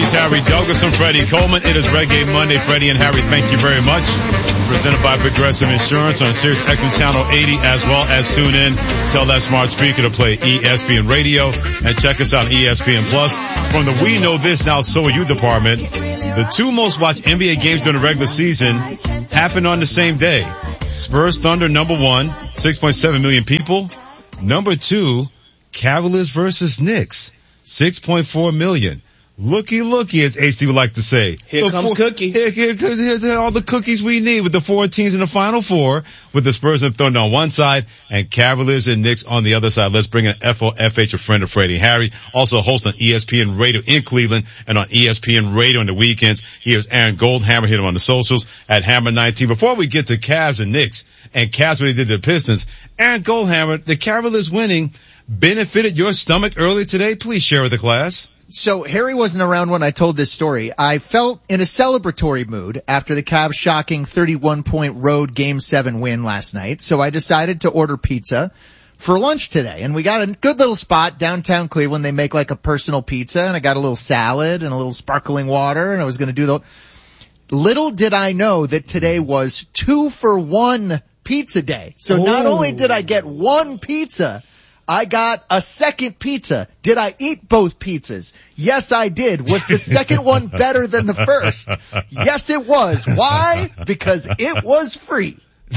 is Harry Douglas and Freddie Coleman. It is Reggae Monday. Freddie and Harry, thank you very much. Presented by Progressive Insurance on Sirius XM Channel 80, as well as tune in. Tell that smart speaker to play ESPN Radio and check us out on ESPN Plus. From the We Know This Now So Are You department, the two most watched NBA games during the regular season happened on the same day. Spurs Thunder number 1, 6.7 million people. Number 2, Cavaliers versus Knicks, 6.4 million. Looky, as HT would like to say. Here comes Cookie. Here's all the cookies we need with the 4 teams in the Final Four, with the Spurs and Thunder on one side and Cavaliers and Knicks on the other side. Let's bring in FOFH, a friend of Freddie Harry, also host on ESPN Radio in Cleveland and on ESPN Radio on the weekends. Here's Aaron Goldhammer. Hit him on the socials at Hammer19. Before we get to Cavs and Knicks and Cavs when they did the Pistons, Aaron Goldhammer, the Cavaliers winning benefited your stomach early today? Please share with the class. So Harry wasn't around when I told this story. I felt in a celebratory mood after the Cavs' shocking 31-point road Game 7 win last night. So I decided to order pizza for lunch today. And we got a good little spot downtown Cleveland. They make like a personal pizza, and I got a little salad and a little sparkling water, and I was going to do the... Little did I know that today was 2-for-1 pizza day. So not only did I get one pizza, I got a second pizza. Did I eat both pizzas? Yes, I did. Was the second one better than the first? Yes, it was. Why? Because it was free.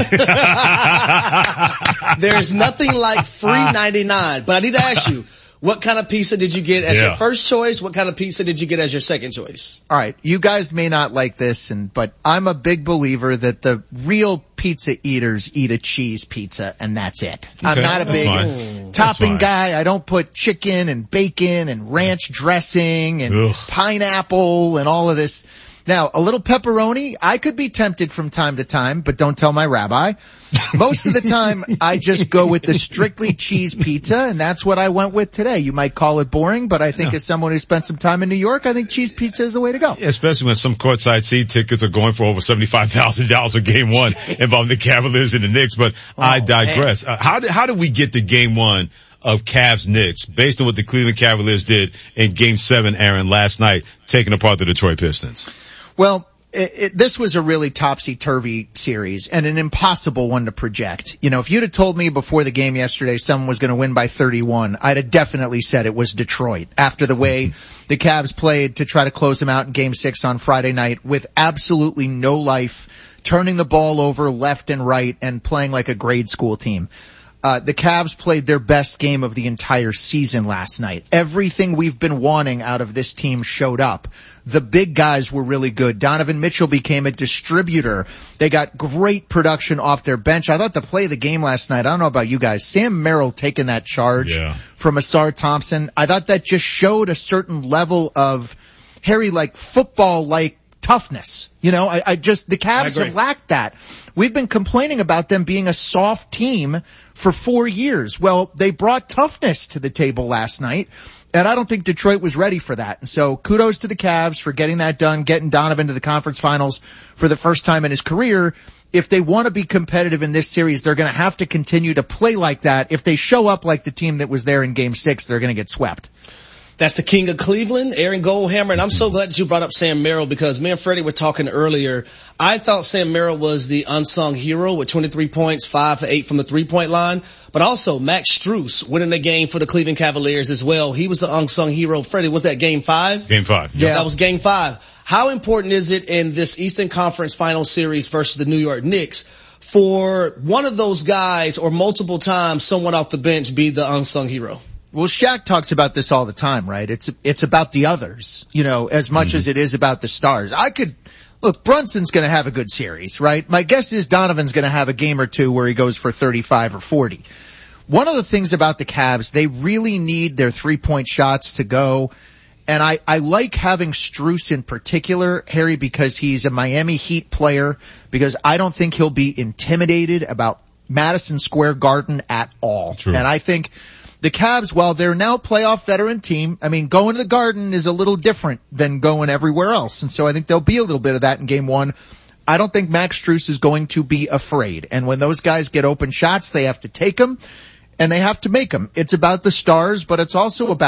There's nothing like free 99. But I need to ask you, what kind of pizza did you get as your first choice? What kind of pizza did you get as your second choice? All right. You guys may not like this, but I'm a big believer that the real pizza eaters eat a cheese pizza, and that's it. Okay, I'm not a big topping guy. I don't put chicken and bacon and ranch dressing and pineapple and all of this. Now, a little pepperoni, I could be tempted from time to time, but don't tell my rabbi. Most of the time, I just go with the strictly cheese pizza, and that's what I went with today. You might call it boring, but I think as someone who spent some time in New York, I think cheese pizza is the way to go. Yeah, especially when some courtside seat tickets are going for over $75,000 for Game 1 involving the Cavaliers and the Knicks, but I digress. How did we get to Game 1 of Cavs Knicks based on what the Cleveland Cavaliers did in Game 7, Aaron, last night, taking apart the Detroit Pistons? Well, this was a really topsy-turvy series and an impossible one to project. You know, if you'd have told me before the game yesterday someone was going to win by 31, I'd have definitely said it was Detroit after the way the Cavs played to try to close them out in Game 6 on Friday night with absolutely no life, turning the ball over left and right and playing like a grade school team. The Cavs played their best game of the entire season last night. Everything we've been wanting out of this team showed up. The big guys were really good. Donovan Mitchell became a distributor. They got great production off their bench. I thought the play of the game last night, I don't know about you guys, Sam Merrill taking that charge from Asar Thompson. I thought that just showed a certain level of, Harry, like football-like toughness. You know, the Cavs have lacked that. We've been complaining about them being a soft team for 4 years. Well, they brought toughness to the table last night, and I don't think Detroit was ready for that. And so kudos to the Cavs for getting that done, getting Donovan to the conference finals for the first time in his career. If they want to be competitive in this series, they're going to have to continue to play like that. If they show up like the team that was there in Game 6, they're going to get swept. That's the king of Cleveland, Aaron Goldhammer. And I'm so glad that you brought up Sam Merrill because me and Freddie were talking earlier. I thought Sam Merrill was the unsung hero with 23 points, 5 for 8 from the three-point line. But also Max Strus winning the game for the Cleveland Cavaliers as well. He was the unsung hero. Freddie, was that Game 5? Game 5. Yeah, that was Game 5. How important is it in this Eastern Conference Final Series versus the New York Knicks for one of those guys or multiple times someone off the bench be the unsung hero? Well, Shaq talks about this all the time, right? It's about the others, you know, as much as it is about the stars. Look, Brunson's going to have a good series, right? My guess is Donovan's going to have a game or two where he goes for 35 or 40. One of the things about the Cavs, they really need their three-point shots to go. And I like having Strus in particular, Harry, because he's a Miami Heat player, because I don't think he'll be intimidated about Madison Square Garden at all. True. And I think the Cavs, while they're now a playoff veteran team, I mean, going to the Garden is a little different than going everywhere else. And so I think there'll be a little bit of that in Game 1. I don't think Max Strus is going to be afraid. And when those guys get open shots, they have to take them and they have to make them. It's about the stars, but it's also about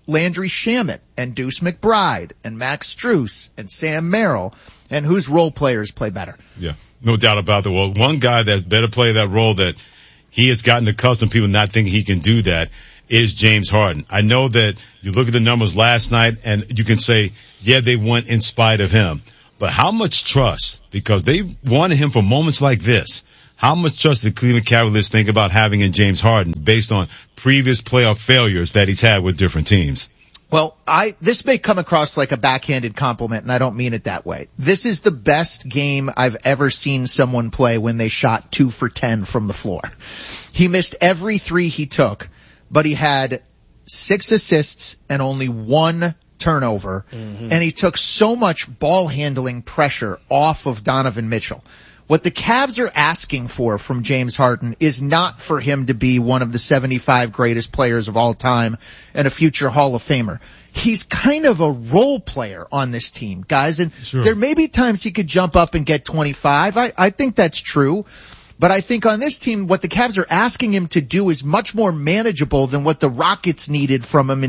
Landry Shamet and Deuce McBride and Max Strus and Sam Merrill, and whose role players play better? Yeah, no doubt about that. Well, one guy that's better play that role that he has gotten accustomed to people not thinking he can do that is James Harden. I know that you look at the numbers last night and you can say, yeah, they won in spite of him. But how much trust, because they wanted him for moments like this, how much trust did Cleveland Cavaliers think about having in James Harden based on previous playoff failures that he's had with different teams? Well, this may come across like a backhanded compliment, and I don't mean it that way. This is the best game I've ever seen someone play when they shot 2 for 10 from the floor. He missed every three he took, but he had 6 assists and only 1 turnover, and he took so much ball handling pressure off of Donovan Mitchell. What the Cavs are asking for from James Harden is not for him to be one of the 75 greatest players of all time and a future Hall of Famer. He's kind of a role player on this team, guys, and there may be times he could jump up and get 25. I think that's true. But I think on this team, what the Cavs are asking him to do is much more manageable than what the Rockets needed from him in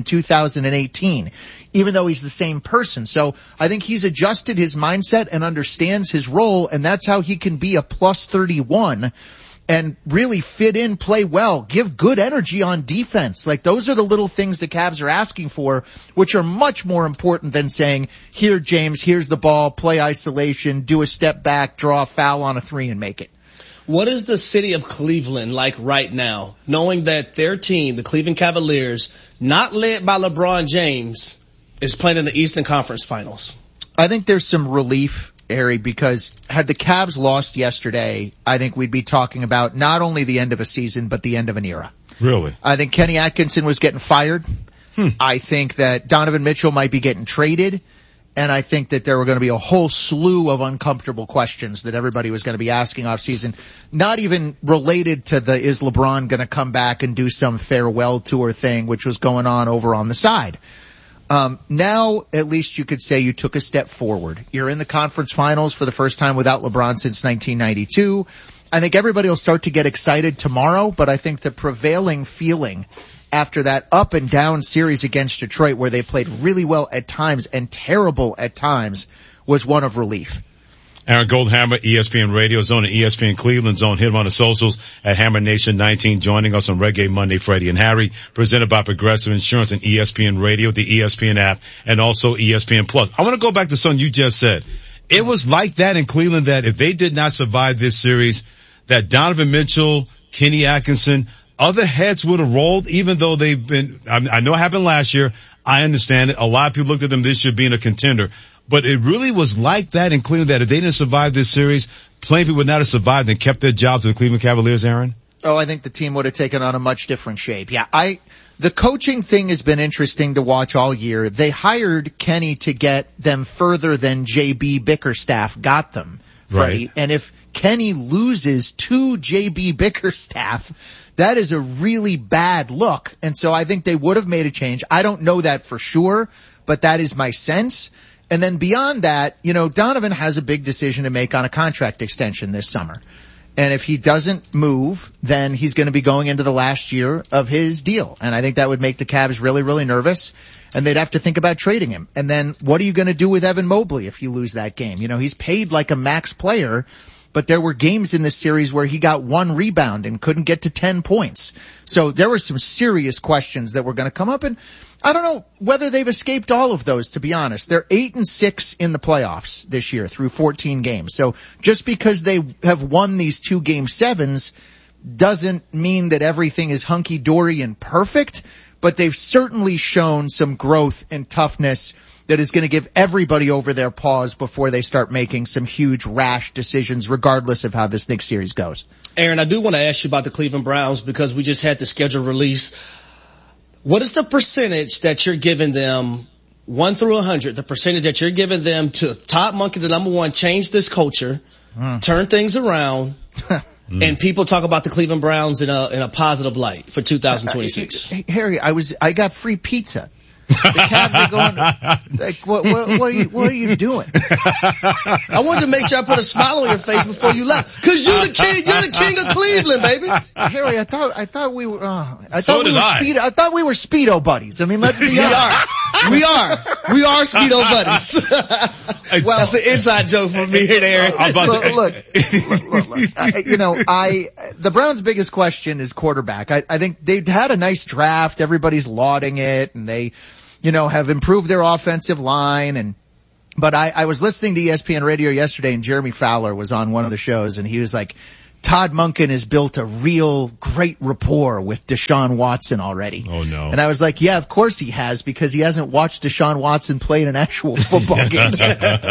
2018, even though he's the same person. So I think he's adjusted his mindset and understands his role, and that's how he can be a plus 31 and really fit in, play well, give good energy on defense. Like, those are the little things the Cavs are asking for, which are much more important than saying, here, James, here's the ball, play isolation, do a step back, draw a foul on a 3 and make it. What is the city of Cleveland like right now, knowing that their team, the Cleveland Cavaliers, not led by LeBron James, is playing in the Eastern Conference Finals? I think there's some relief, Harry, because had the Cavs lost yesterday, I think we'd be talking about not only the end of a season, but the end of an era. Really? I think Kenny Atkinson was getting fired. I think that Donovan Mitchell might be getting traded. And I think that there were going to be a whole slew of uncomfortable questions that everybody was going to be asking off season, not even related to the is LeBron going to come back and do some farewell tour thing, which was going on over on the side. Now, at least you could say you took a step forward. You're in the conference finals for the first time without LeBron since 1992. I think everybody will start to get excited tomorrow, but I think the prevailing feeling after that up and down series against Detroit, where they played really well at times and terrible at times, was one of relief. Aaron Goldhammer, ESPN Radio Zone and ESPN Cleveland Zone. Hit him on the socials at Hammer Nation 19, joining us on Reggae Monday, Freddie and Harry, presented by Progressive Insurance and ESPN Radio, the ESPN app, and also ESPN Plus. I want to go back to something you just said. It was like that in Cleveland, that if they did not survive this series, that Donovan Mitchell, Kenny Atkinson, other heads would have rolled, even though they've been, I know it happened last year. I understand it. A lot of people looked at them this year being a contender. But it really was like that in Cleveland, that if they didn't survive this series, plenty of people would not have survived and kept their jobs with the Cleveland Cavaliers, Aaron? Oh, I think the team would have taken on a much different shape. Yeah, the coaching thing has been interesting to watch all year. They hired Kenny to get them further than J.B. Bickerstaff got them, Freddie. Right. And if Kenny loses to J.B. Bickerstaff, that is a really bad look. And so I think they would have made a change. I don't know that for sure, but that is my sense. And then beyond that, Donovan has a big decision to make on a contract extension this summer. And if he doesn't move, then he's going to be going into the last year of his deal. And I think that would make the Cavs really, really nervous. And they'd have to think about trading him. And then what are you going to do with Evan Mobley if you lose that game? He's paid like a max player, but there were games in this series where he got 1 rebound and couldn't get to 10 points. So there were some serious questions that were going to come up. And I don't know whether they've escaped all of those, to be honest. They're 8-6 in the playoffs this year through 14 games. So just because they have won these 2 game 7s doesn't mean that everything is hunky-dory and perfect, but they've certainly shown some growth and toughness that is going to give everybody over their paws before they start making some huge rash decisions, regardless of how this next series goes. Aaron, I do want to ask you about the Cleveland Browns because we just had the schedule release. What is the percentage that you're giving them, 1 through 100, the percentage that you're giving them to Todd Monken, the number one, change this culture, turn things around, and people talk about the Cleveland Browns in a positive light for 2026? Harry, I got free pizza The Cavs are going, like, what are you doing? I wanted to make sure I put a smile on your face before you left. Cause you're the king of Cleveland, baby. Harry, I thought we were, I thought we were Speedo buddies. I mean, let's be honest. We are Speedo buddies. Well, that's an inside joke from me here, Aaron. Look. The Browns' biggest question is quarterback. I think they've had a nice draft. Everybody's lauding it, and they, have improved their offensive line. But I was listening to ESPN radio yesterday, and Jeremy Fowler was on one of the shows, and he was like, Todd Monken has built a real great rapport with Deshaun Watson already. Oh no. And I was like, yeah, of course he has, because he hasn't watched Deshaun Watson play in an actual football game. So,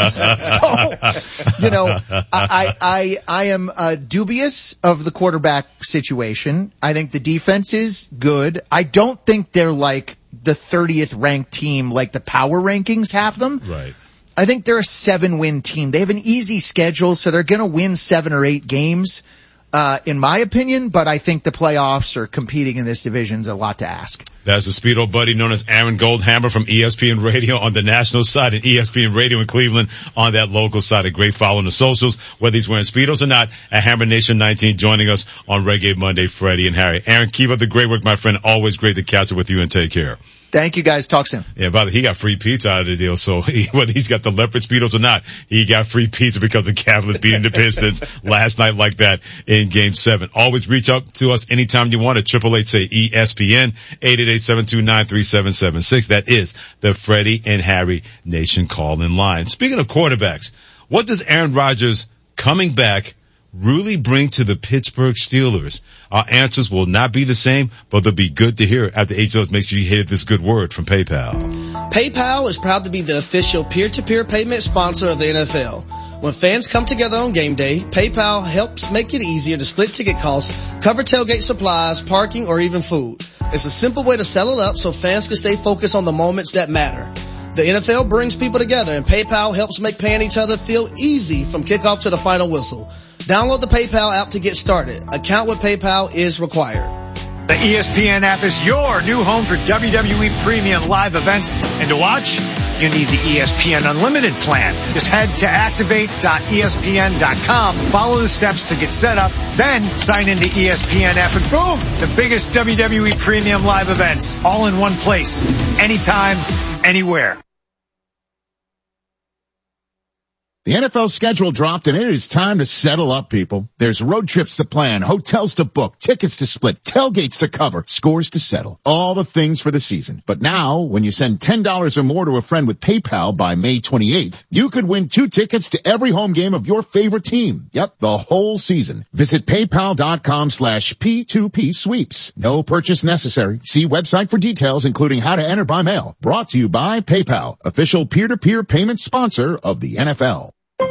I am dubious of the quarterback situation. I think the defense is good. I don't think they're like the 30th ranked team like the power rankings have them. Right. I think they're a 7-win team. They have an easy schedule, so they're going to win 7 or 8 games, in my opinion, but I think the playoffs or competing in this division is a lot to ask. That's a Speedo buddy known as Aaron Goldhammer from ESPN Radio on the national side and ESPN Radio in Cleveland on that local side. A great follow on the socials, whether he's wearing Speedos or not, at Hammer Nation 19 joining us on Reggae Monday, Freddie and Harry. Aaron, keep up the great work, my friend. Always great to catch up with you, and take care. Thank you, guys. Talk soon. Yeah, by the way, he got free pizza out of the deal, so whether he's got the leopard Speedos or not, he got free pizza because the Cavaliers beating the Pistons last night like that in Game 7. Always reach out to us anytime you want at 888-SAY-ESPN, 888-729-3776. That is the Freddie and Harry Nation call-in line. Speaking of quarterbacks, what does Aaron Rodgers coming back really bring to the Pittsburgh Steelers? Our answers will not be the same, but they'll be good to hear after HLS. Make sure you hear this good word from PayPal. PayPal is proud to be the official peer-to-peer payment sponsor of the NFL. When fans come together on game day, PayPal helps make it easier to split ticket costs, cover tailgate supplies, parking, or even food. It's a simple way to settle up so fans can stay focused on the moments that matter. The NFL brings people together, and PayPal helps make paying each other feel easy from kickoff to the final whistle. Download the PayPal app to get started. Account with PayPal is required. The ESPN app is your new home for WWE Premium live events. And to watch, you need the ESPN Unlimited plan. Just head to activate.espn.com, follow the steps to get set up, then sign into ESPN app, and boom, the biggest WWE Premium live events, all in one place, anytime, anywhere. The NFL schedule dropped, and it is time to settle up, people. There's road trips to plan, hotels to book, tickets to split, tailgates to cover, scores to settle. All the things for the season. But now, when you send $10 or more to a friend with PayPal by May 28th, you could win 2 tickets to every home game of your favorite team. Yep, the whole season. Visit PayPal.com/P2P sweeps. No purchase necessary. See website for details, including how to enter by mail. Brought to you by PayPal, official peer-to-peer payment sponsor of the NFL.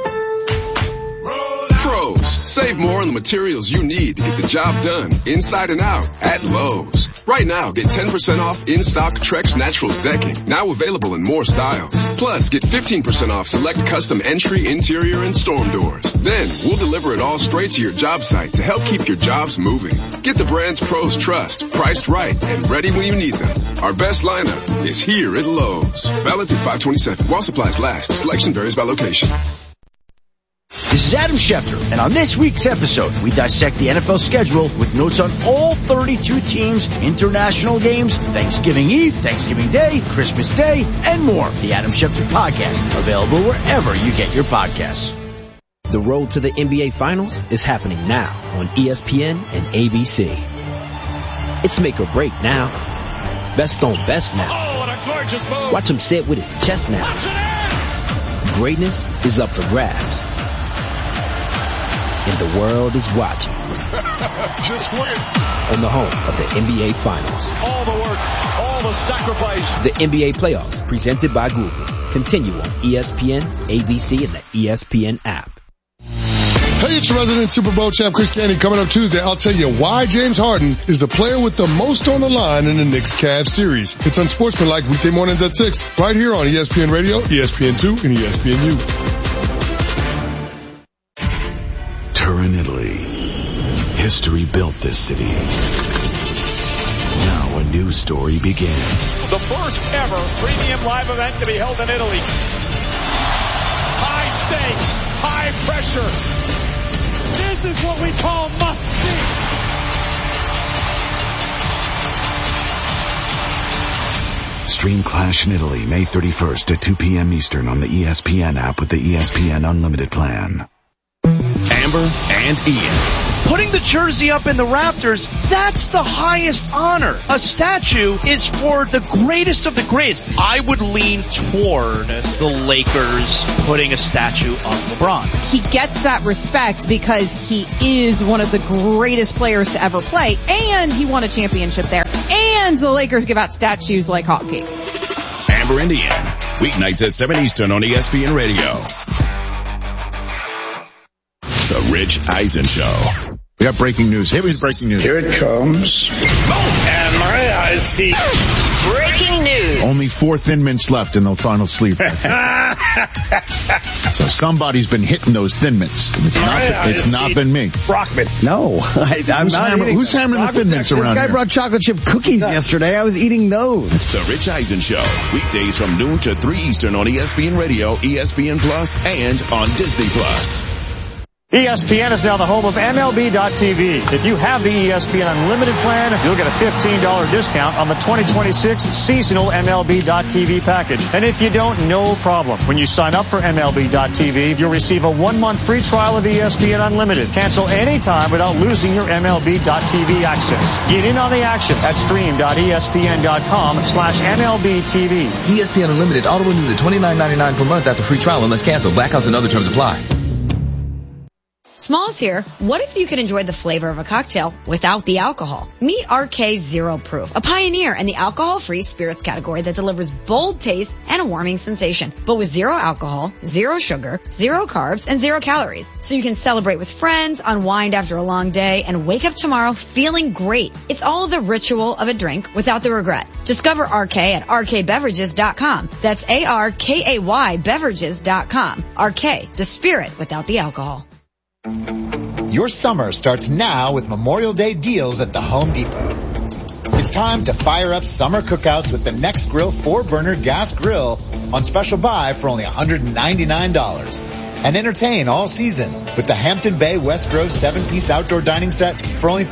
Pros, save more on the materials you need to get the job done inside and out at Lowe's. Right now, get 10% off in-stock Trex Naturals decking, now available in more styles. Plus, get 15% off select custom entry, interior, and storm doors. Then, we'll deliver it all straight to your job site to help keep your jobs moving. Get the brands pros trust, priced right, and ready when you need them. Our best lineup is here at Lowe's. Valid through 5/27. While supplies last, selection varies by location. This is Adam Schefter, and on this week's episode, we dissect the NFL schedule with notes on all 32 teams, international games, Thanksgiving Eve, Thanksgiving Day, Christmas Day, and more. The Adam Schefter Podcast, available wherever you get your podcasts. The road to the NBA Finals is happening now on ESPN and ABC. It's make or break now. Best on best now. Oh, what a gorgeous move. Watch him say it with his chest now. Greatness is up for grabs. And the world is watching. Just win. On the home of the NBA Finals. All the work, all the sacrifice. The NBA Playoffs, presented by Google. Continue on ESPN, ABC, and the ESPN app. Hey, it's your resident Super Bowl champ Chris Candy. Coming up Tuesday, I'll tell you why James Harden is the player with the most on the line in the Knicks-Cavs series. It's Unsportsmanlike weekday mornings at 6, right here on ESPN Radio, ESPN2, and ESPNU. Turin, Italy. History built this city. Now a new story begins. The first ever premium live event to be held in Italy. High stakes, high pressure. This is what we call must see. Stream Clash in Italy May 31st at 2 p.m. Eastern on the ESPN app with the ESPN Unlimited plan. Amber and Ian. Putting the jersey up in the rafters, that's the highest honor. A statue is for the greatest of the greatest. I would lean toward the Lakers putting a statue of LeBron. He gets that respect because he is one of the greatest players to ever play, and he won a championship there, and the Lakers give out statues like hotcakes. Amber and Ian, weeknights at 7 Eastern on ESPN Radio. The Rich Eisen Show. We got breaking news. Here is breaking news. Here it comes. And my eyes see. Breaking news. Only 4 Thin Mints left in the final sleeper. So somebody's been hitting those Thin Mints. It's not been me. Brockman. No, I'm not eating. Who's hammering the Thin Mints around here? This guy brought chocolate chip cookies yesterday. I was eating those. The Rich Eisen Show. Weekdays from noon to 3 Eastern on ESPN Radio, ESPN Plus, and on Disney Plus. ESPN is now the home of MLB.TV. If you have the ESPN Unlimited plan, you'll get a $15 discount on the 2026 seasonal MLB.TV package. And if you don't, no problem. When you sign up for MLB.TV, you'll receive a 1-month free trial of ESPN Unlimited. Cancel anytime without losing your MLB.TV access. Get in on the action at stream.espn.com/MLBTV. ESPN Unlimited auto renews at $29.99 per month after free trial unless canceled. Blackouts and other terms apply. Smalls here. What if you could enjoy the flavor of a cocktail without the alcohol? Meet RK Zero Proof, a pioneer in the alcohol-free spirits category that delivers bold taste and a warming sensation, but with 0 alcohol, 0 sugar, 0 carbs, and 0 calories. So you can celebrate with friends, unwind after a long day, and wake up tomorrow feeling great. It's all the ritual of a drink without the regret. Discover RK at rkbeverages.com. That's ARKAY beverages.com. RK, the spirit without the alcohol. Your summer starts now with Memorial Day deals at the Home Depot. It's time to fire up summer cookouts with the Next Grill 4-burner gas grill on special buy for only $199. And entertain all season with the Hampton Bay West Grove 7-piece outdoor dining set for only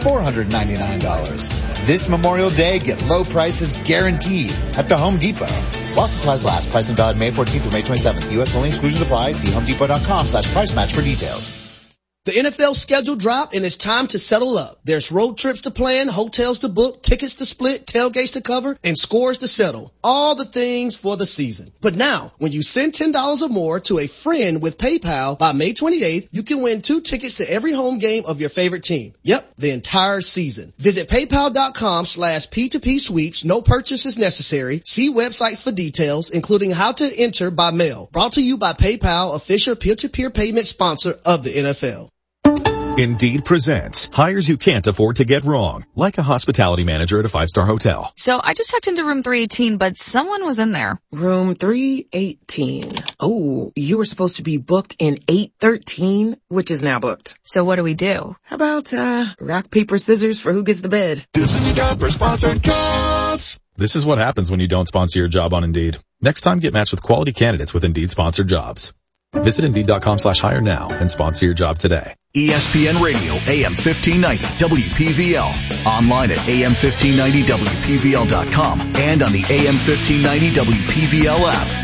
$499. This Memorial Day, get low prices guaranteed at the Home Depot. While supplies last, price and valid May 14th through May 27th. U.S. only, exclusions apply. See homedepot.com/price match for details. The NFL schedule dropped and it's time to settle up. There's road trips to plan, hotels to book, tickets to split, tailgates to cover, and scores to settle. All the things for the season. But now, when you send $10 or more to a friend with PayPal by May 28th, you can win 2 tickets to every home game of your favorite team. Yep, the entire season. Visit paypal.com/P2P sweeps. No purchase is necessary. See websites for details, including how to enter by mail. Brought to you by PayPal, official peer-to-peer payment sponsor of the NFL. Indeed presents hires you can't afford to get wrong, like a hospitality manager at a 5-star hotel. So I just checked into room 318, but someone was in there. Room 318. Oh, you were supposed to be booked in 813, which is now booked. So what do we do? How about, rock, paper, scissors for who gets the bed? This is a job for sponsored jobs. This is what happens when you don't sponsor your job on Indeed. Next time, get matched with quality candidates with Indeed sponsored jobs. Visit Indeed.com/hire now and sponsor your job today. ESPN Radio, AM 1590, WPVL. Online at AM1590WPVL.com and on the AM 1590 WPVL app.